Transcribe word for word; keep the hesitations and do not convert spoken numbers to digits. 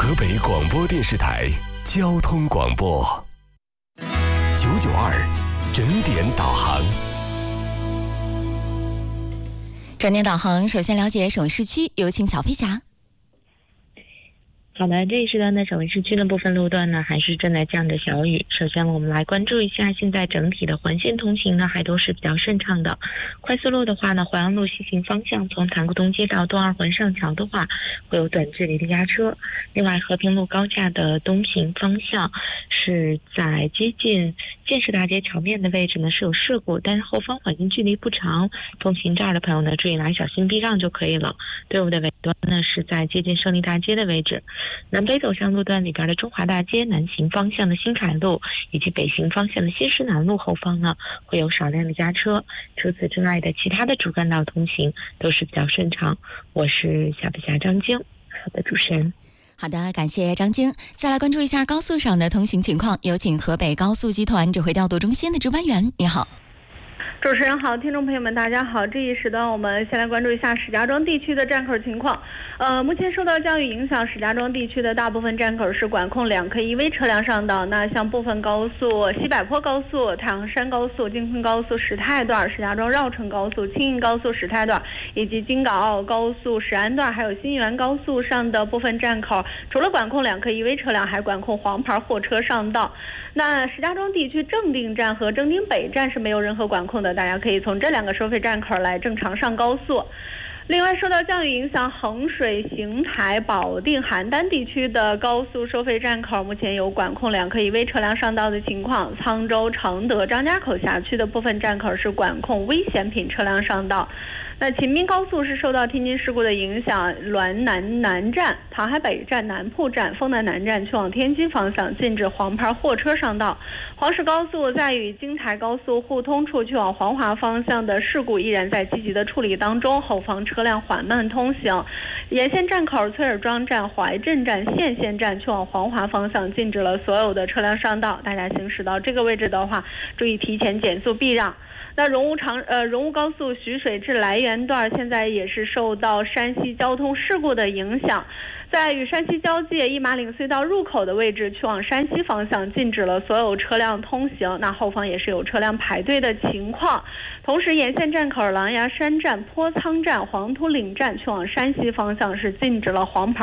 河北广播电视台交通广播九九二整点导航。 整点导航，首先了解省市区，有请小飞侠。 好的，这一时段的省会市区的部分路段呢，还是正在降着小雨。首先我们来关注一下，现在整体的环线通行呢，还都是比较顺畅的。快速路的话呢，淮阳路西行方向从塘沽东街到东二环上桥的话，会有短距离的压车。另外，和平路高架的东行方向是在接近建设大街桥面的位置呢是有事故，但是后方环境距离不长，通行这儿的朋友呢，注意来小心避让就可以了。队伍的尾端呢是在接近胜利大街的位置。南北走向路段里边的中华大街南行方向的新凯路以及北行方向的新市南路后方呢，会有少量的压车。除此之外的其他的主干道通行都是比较顺畅。我是小飞侠张晶，好的，主持人。 好的，感谢张晶。再来关注一下高速上的通行情况，有请河北高速集团指挥调度中心的值班员，你好。 主持人好，听众朋友们大家好，这一时段我们先来关注一下石家庄地区的站口情况。呃，目前受到降雨影响，石家庄地区的大部分站口是管控两科一 V 车辆上道。那像部分高速、西柏坡高速、太行山高速、京昆高速石泰段、石家庄绕城高速、青运高速石泰段以及京港澳高速石安段，还有新源高速上的部分站口，除了管控两科一 V 车辆，还管控黄牌货车上道。那石家庄地区正定站和正定北站是没有任何管控的，大家可以从这两个收费站口来正常上高速。另外，受到降雨影响，衡水、邢台、保定、邯郸地区的高速收费站口目前有管控两科一 V 车辆上道的情况。沧州、承德、张家口辖区的部分站口是管控危险品车辆上道。那秦滨高速是受到天津事故的影响，滦南南站、唐海北站、南铺站、丰南南站去往天津方向禁止黄牌货车上道。黄石高速在与京台高速互通处去往黄华方向的事故依然在积极的处理当中，后方车辆缓慢通行。沿线站口崔尔庄站、怀镇站、县县站去往黄华方向禁止了所有的车辆上道，大家行驶到这个位置的话，注意提前减速避让。那荣乌长呃荣乌高速徐水至来源段现在也是受到山西交通事故的影响，在与山西交界一马岭隧道入口的位置去往山西方向禁止了所有车辆通行，那后方也是有车辆排队的情况。同时沿线站口狼牙山站、坡仓站、黄土岭站去往山西方向是禁止了黄牌